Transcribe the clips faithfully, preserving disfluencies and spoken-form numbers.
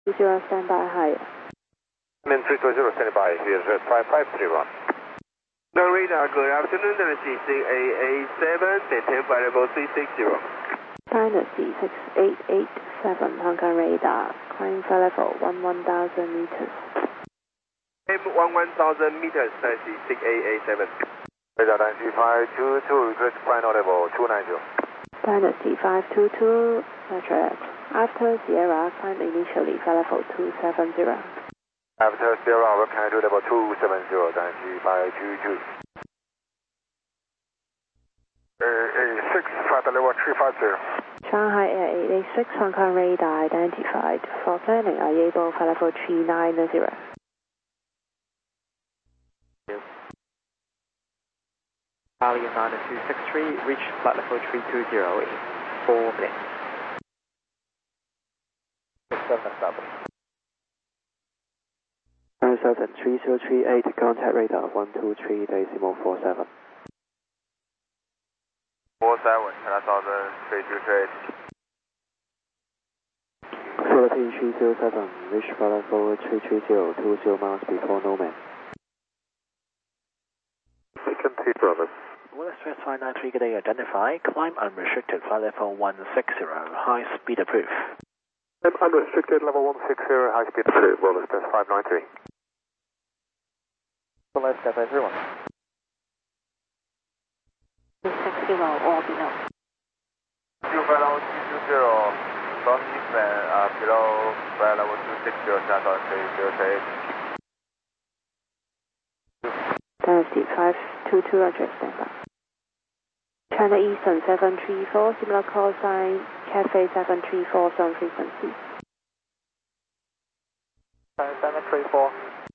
two zero, stand by higher. Min three two zero, stand by, here's at five five three one. The radar, good afternoon, Dynasty six eight eight seven, maintain variable three six zero. Dynasty six eight eight seven, Hong Kong radar, climb flight level one one thousand meters. M one one thousand meters, Dynasty six eight eight seven. Radar Dynasty five two two, request final level two nine zero. Dynasty five two two, metric. After Sierra, climb initially flight level two seven zero. After Sierra, we'll climb to level two seven zero, Dynasty five two two. eight six, flight level three five zero. Shanghai Air eight eight six, Hong Kong radar identified. For planning, are you able flight level three nine zero? Charlie nine two six three, reach flight level three two zero in four minutes. six seven established. nine seven three zero three eight, contact radar one two three decimal four seven. four seven, nine thousand three two three eight. Philippine three zero seven, reach flight level three three zero, two zero miles before Nomad. Second T Bravo. Willis West five nine three, good day, identify. Climb unrestricted, flight level one six zero, high speed approved. I'm unrestricted, level one six zero, high speed approved, Willis West five nine three. Willis West five zero one. six zero, or below. Two flight level two two zero, don't descend uh, below flight level two six zero, nine thousand three zero three eight. Dynasty five two two, Roger, stand by. China Eastern seven three four, similar call sign, Cafe seven three four, zone frequency. seven three four.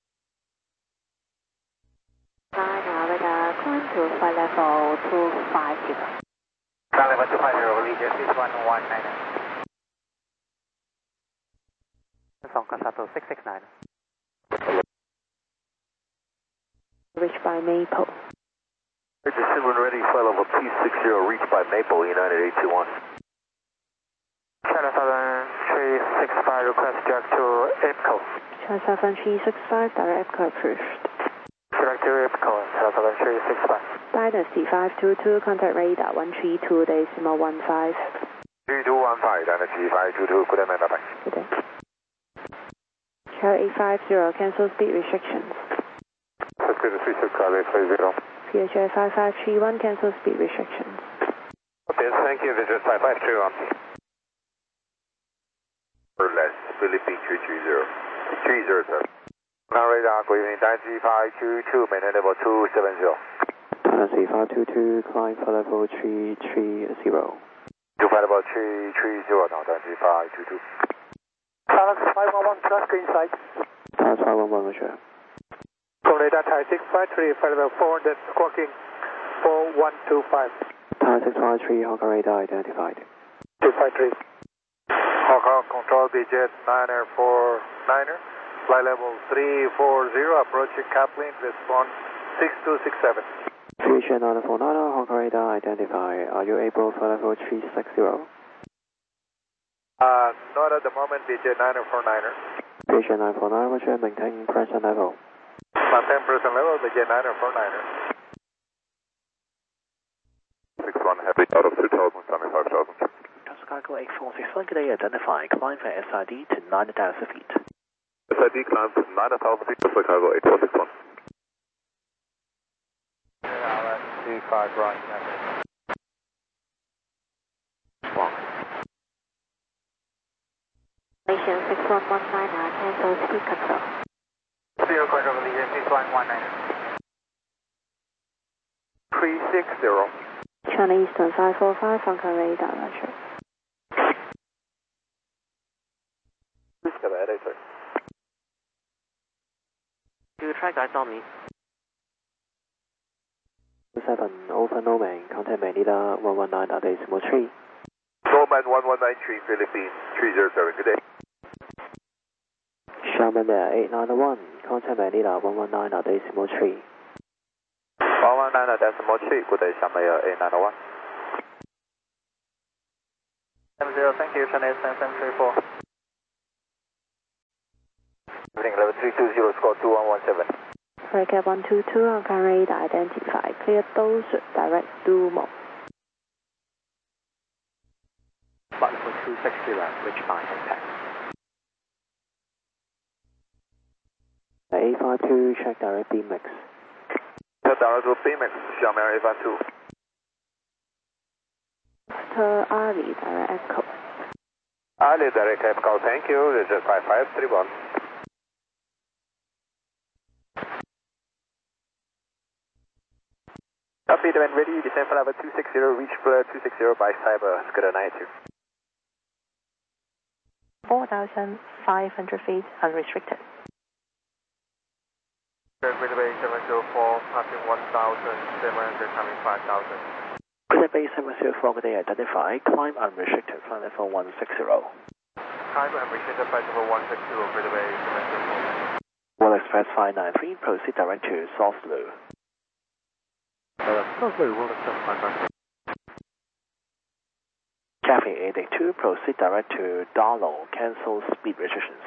China radar, climb to flight level two five zero. Flight level two five zero, region six one one nine. Song Kasato six six nine. Reached by Maple. Decision ready, flight level two six zero, reached by Maple, United eight two one. China seven three six five, request direct to IPCO. China seven three six five, direct IPCO approved. Direct to IPCO, China seven three six five. Dynasty five two two, contact radar one three two decimal one five. three two one five, Dynasty five two two, good day, bye bye. Good day. Charlie eight five zero, cancel speed restrictions. three six five eight five zero. P H A five five three one, cancel speed restrictions. Okay, thank you, Vision five five three one. Or less, Philippine three three zero. three zero seven. Now radar, good evening, Dynasty five two two, maintain level two seven zero. Dynasty five two two, climb for level three three zero. To flight level three three zero now, Dynasty five two two. Alex five one one, plus green side. Dallas five one one, Roger. From radar Thai six five three, flight level four hundred, squawking four one two five. Tower six five three, Hong Kong radar identified. two five three. Hong Kong control digit niner four niner, flight level three four zero, approaching Kaplan, response six two six seven. Fusion nine four nine, Hong Kong radar identified. Are you able for level three six zero? Uh, not at the moment, digit niner four niner. Fusion nine four nine, Roger, maintain present level. Maintain present level, digit niner four niner. six one, heavy out of two thousand, seventy-five thousand. Chicago eight four six one, good day, identify. Climb for S I D to nine thousand feet. S I D climb to nine thousand feet, Chicago eight four six one. two five right, Station six one one nine, cancel speed control. Zero quarter of legion six one one nine. three six zero. China Eastern five four five, Hong Kong radar, Roger. Do try guys on me. seven, over Nomad, contact Manila one one nine decimal three. Nomad one one nine three, Philippines three zero seven, good day. Sherman Air eight nine one, contact Manila one one nine decimal three. one one nine decimal three, good day, Sherman Air eight nine one. seven zero, thank you, China seven seven three four. heading level three two zero, score two one one seven. Breaker one two two, Hong Kong radar identified. Clear those direct to Mo. Flight level two sixty, reach by impact. A five two, check direct B mix. Check direct to B mix, Xiaomi A five two. To Ali, direct echo. Ali, direct echo, thank you. This is five five three one. Copy, the ready, descend for level two sixty, reach blur two sixty by cyber, Scooter ninety-two. four thousand five hundred feet, unrestricted. Greater Bay seven zero four, passing one thousand seven hundred, coming five thousand. Greater Bay seven zero four, good day identified. Climb unrestricted, flight level one sixty. Climb unrestricted, flight level one sixty, Greater Bay seven zero four. Wall Express five nine three, proceed direct to South Blue. South Blue, Wall Express five nine three. Cathay eight eight two, proceed direct to Darlow, cancel speed restrictions.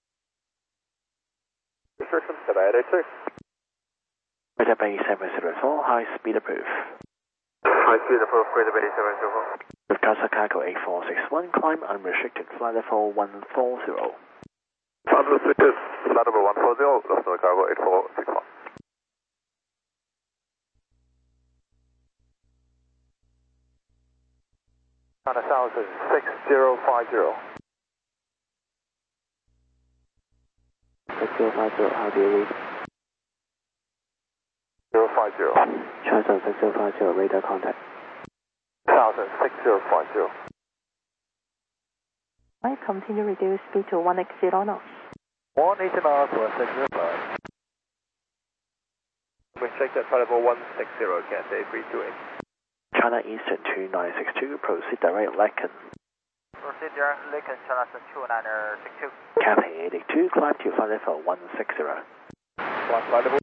Restrictions to eight eight two. Greater Bay seven zero four, high speed approved. High speed approved, Greater Bay seven zero four. Lufthansa Cargo eight four six one, climb unrestricted, flight level one forty. Unrestricted, flight level one forty, Lufthansa Cargo eight four six one. On a thousand six zero five zero. six zero five zero, how do you read? zero five zero. China six zero five zero, radar contact. Thousand six zero five zero. I continue reduce speed to one eighty knots. one eighty knots, one six zero five. Restricted, flight level one sixty, Cathay three two eight. China Eastern two nine six two, proceed direct Lacan. Proceed direct Lacan, China two nine six two. Cathay eight eight two, climb to flight level one sixty. One flight level.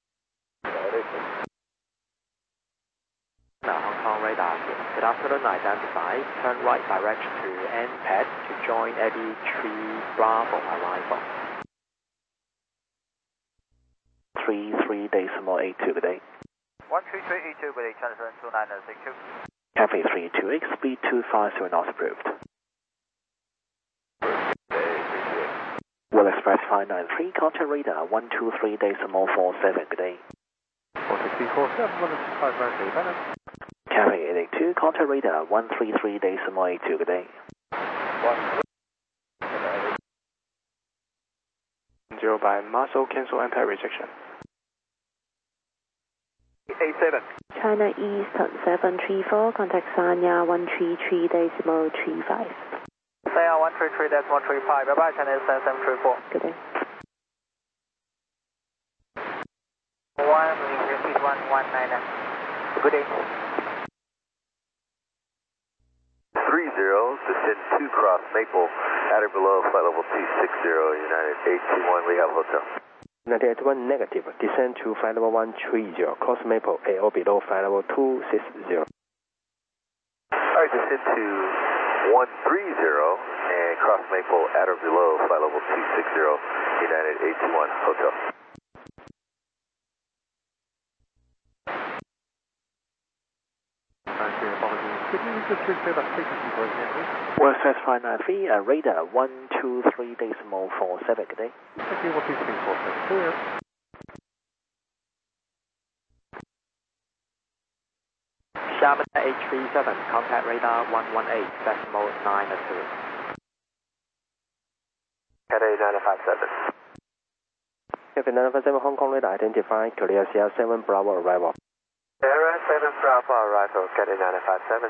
Now Hong Kong radar, good afternoon, identified. Turn right direct to N pad to join Eddie three Bravo arrival. three three decimal eight two, good day. one three three eight two, good day, China two nine six two. Cathay three two eight, speed two five zero not approved. Wall Express five nine three, contact radar one two three decimal four seven, good day. four six three four seven, one five nine three, Venom. Cathay eight eight two, contact radar one three three decimal eight two, good day. Zero by muscle, cancel impact rejection. eight seven. China Eastern seven three four, contact Sanya one three three decimal three five. Sanya one three three decimal three five, bye bye, China Eastern seven three four. Good day. One, repeat one one nine. Good day. Three zero, descend two cross Maple, at or below flight level two six zero, United eight two one, Rehab Hotel. United eight one negative, descend to flight level one three zero, cross Maple, at or below flight level two six zero. Alright, descend to one three zero, and cross Maple, at or below flight level two six zero, United eight two one, Hotel. Wall Express five nine three, uh, radar one two three decimal four seven, good day. Okay, one two three four seven, clear. Xiamen eight three seven, contact radar one one eight decimal nine two. Cathay nine five seven. Cathay nine five seven, Hong Kong radar identified, clear Sierra seven Bravo arrival. Sierra seven Bravo arrival, Cathay nine five seven.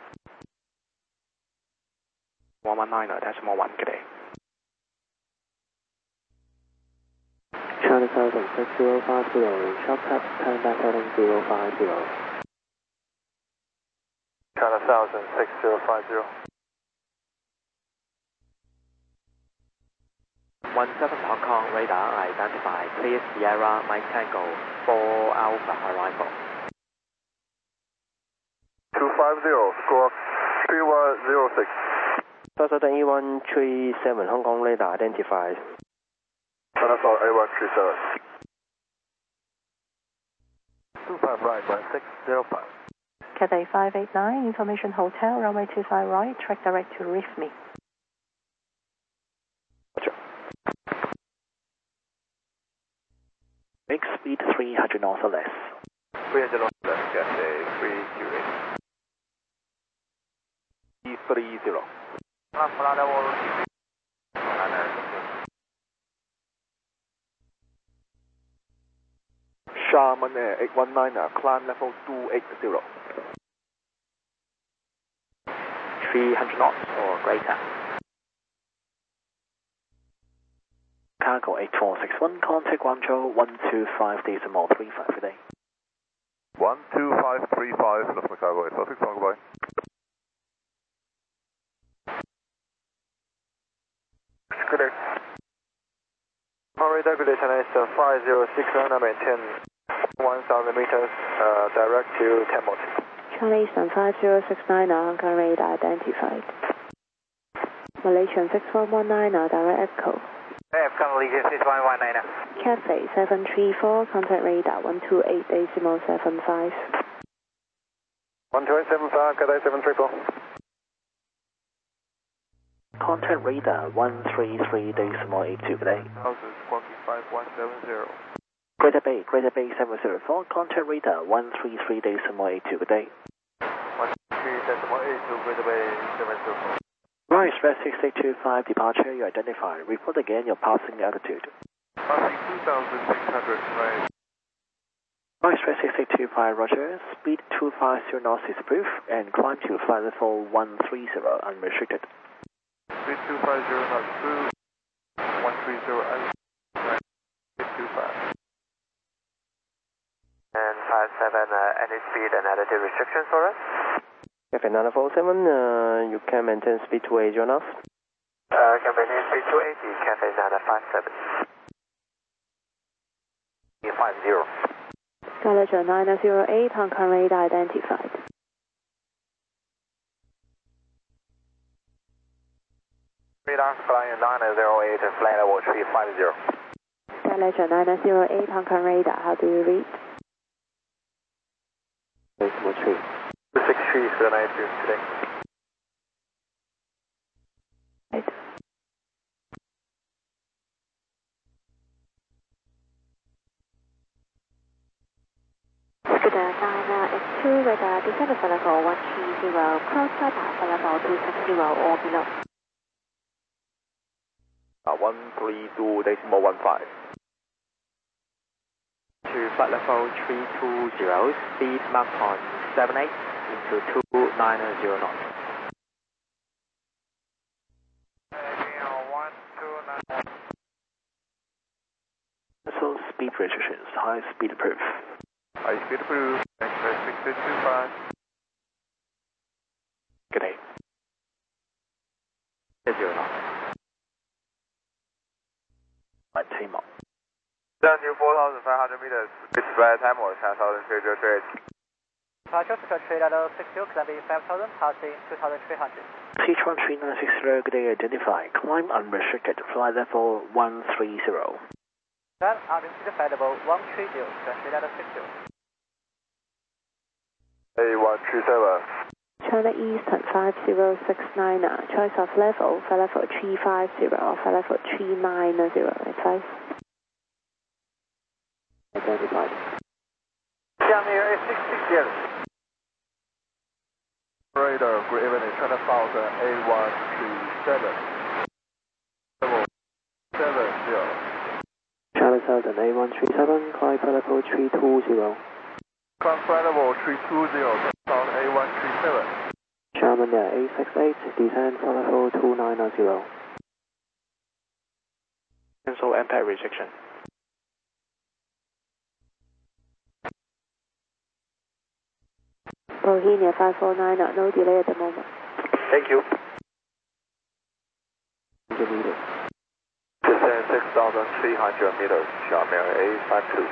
one one nine decimal one, good day. China Southern six zero five zero, shortcut, turn back heading zero five zero. China Southern six zero five zero. one seven Hong Kong radar identified, clear Sierra Mike Tango four Alpha arrival. two five zero, score three one zero six. Southern E one three seven, Hong Kong radar identified. China A one three seven. two five right, one six zero five. Cathay five eight nine, Information Hotel, runway two five right, track direct to reef me. Roger. Make speed three hundred knots or less. three hundred knots less, Cathay three two eight. three three zero. Sharman Air eight one nine, climb level two eight zero. three hundred knots or greater. Cargo eight four six one, contact Guangzhou one two five decimal three five today. one two five three five, left my cargo eight four six one, goodbye. Good day. Our regulation is uh, five zero six one, maintain one thousand meters, uh, direct to Temple. Charlie Eastern five zero six nine, Hong Kong radar identified. Malaysian six one one nine, direct echo. Malaysian six one one nine. Cathay seven three four, contact radar one two eight decimal seven five. one two eight seven five, Cathay seven three four. Contact radar one three three decimal eight two today. Houses, Squawky five one seven zero. Greater Bay, Greater Bay seven zero four, contact radar one three three decimal eight two today. one three decimal eight two, Greater Bay seven zero four. Right, express six eight two five, departure, you identify. Report again your passing altitude. Passing two thousand six hundred, right. Right, express six eight two five, roger. Speed two five zero knots is approved, and climb to flight level one three zero, unrestricted. Speed two five zero knots through, one three zero, right, speed two five. And five seven, uh, any speed and altitude restrictions for us? Cathay nine four seven, uh, you can maintain speed two eighty knots. Uh, can maintain speed two eighty, Cathay nine five seven. five zero. Skyletter nine zero eight, Hong Kong radar identified. Radar flying nine zero eight, flight level three five zero. Skyletter nine zero eight, Hong Kong radar, how do you read? Decimal three. two six three seven nine two today. Right. Scooter nine X two, radar descend to level one three zero, cross flight path level two six zero or below. Uh, one three two decimal one five. To flight level three two zero, speed Mach on seven eight into two nine zero knots. one two nine. So speed restrictions, high speed approved. High speed approved, express six eight two five. Good day. Zero knots. Maintain up. Down to four thousand five hundred meters, with flight time was ten thousand three hundred eight. Departure to trade at six zero, climbing five thousand, passing two thousand three hundred. C H one three nine six zero, good day, identify. Climb unrestricted, flight level one three zero. Then, unrestricted flight level one three zero, trade at six zero. A one three seven. China Eastern five zero six nine, choice of level, flight level three five zero or flight level three nine zero, advice. Identified. Down here is six six zero. Radar, good evening, China South A one three seven. Level seven zero. China Southern A one three seven, climb flight level three two zero. Climb flight level three two zero, South A one three seven. Sharman Air eight six eight, descend flight level two nine zero. Cancel impact rejection. Bohemia five four nine, no delay at the moment. Thank you. Deleted. Descend six thousand three hundred meters, Xiaomi A five two.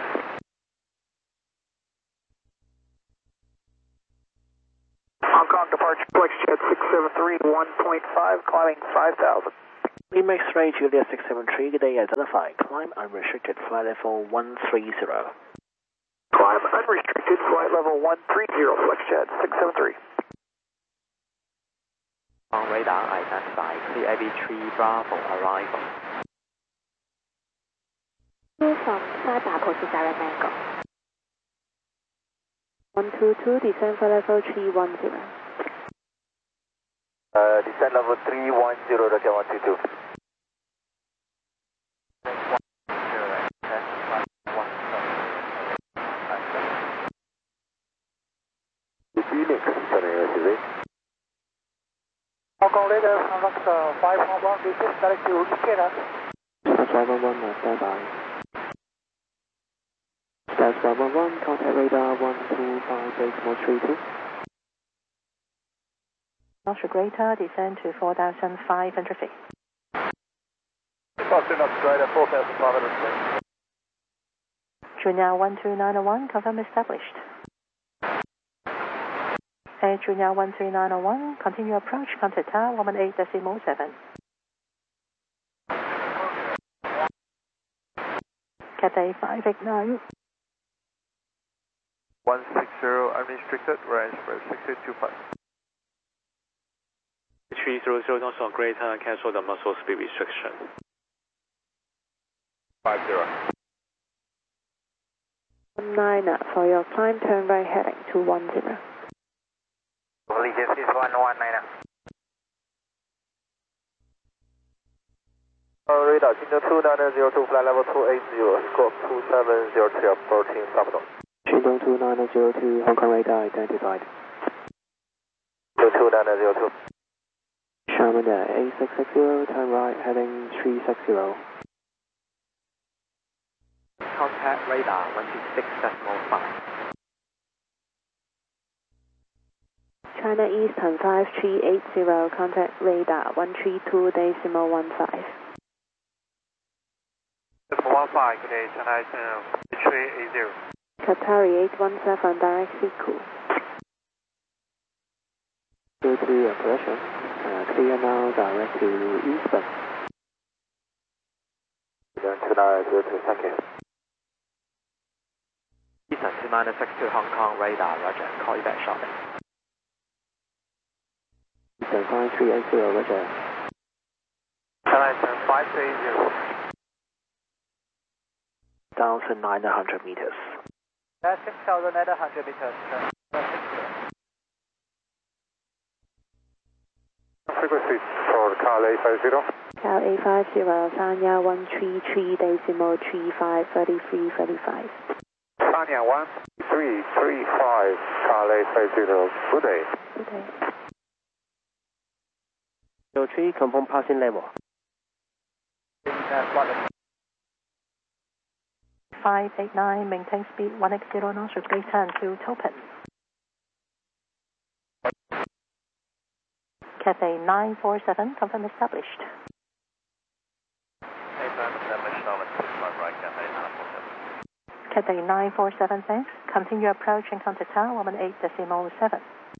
Hong Kong departure, Flexjet six seven three one point five, climbing five thousand. Lima X-ray Julia six seven three, good day, identify, climb unrestricted, flight level one three zero. Climb unrestricted, flight level one three zero, FlexJet six seven three. On radar, identify, clear A B three Bravo, arrival. Two from Sada, proceed direct Mango. one two two, descend for level three one zero. Uh, descend level three one zero, Roger one two two. Phoenix, Hong Kong radar, contact uh, five one one, descend direct to Ikeda. five one one, stand by. Stats five one one, contact radar one two five decimal three two. Nostra Greater, descend to four thousand five hundred feet. Foster Nostra Greater, four thousand five hundred feet. Junior one two nine zero one, confirm established. Air Junior one three nine zero one, continue approach, contact tower one one eight decimal seven. Cathay five eight nine. one six zero, unrestricted, range for six eight two five. three zero zero Nostra Greater, cancel the muscle speed restriction. five zero. nine for your climb, turn right heading to one zero. Allegiance is one one nine. Uh, radar, Kingdom two nine zero two, flight level two eight zero, squawk two seven zero three, approaching Sabadon. Kingdom two nine zero two, Hong Kong radar identified. two two nine zero two. Sherman A six six zero, turn right heading three six zero. Contact radar one two six decimal five. China Eastern five three eight zero, contact radar one three two decimal one five. one five, good day, China Eastern three eight zero. Qatari eight one seven, direct Siku. Two two operation, uh, clear now, direct to Eastern. two nine zero two, thank you. Eastern two nine six two Hong Kong radar, roger, call you back shortly. Eastern five three eight zero, roger. China Eastern five three eight zero. Down to nine hundred meters. That's six thousand nine hundred meters. Frequency for Cal A five zero. Cal A five zero, Sanya one three three decimal three five, thirty-three thirty-five. Sanya one three three five, Cal A five zero, good day. Good day. zero three, confirm passing level. five eight nine, maintain speed one eight zero Nostra Greater to Topen. Cathay nine four seven, confirm established. Cathay nine four seven, thanks. Continue approach and contact tower one one eight decimal seven.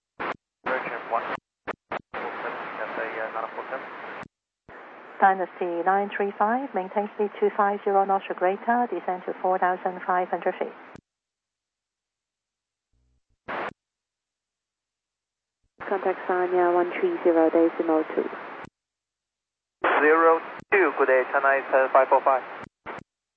Dynasty nine three five, maintain speed two five zero Nostra Greater, descend to four thousand five hundred feet. Contact Sanya one three zero decimal two. zero two, good day, China Eastern five four five.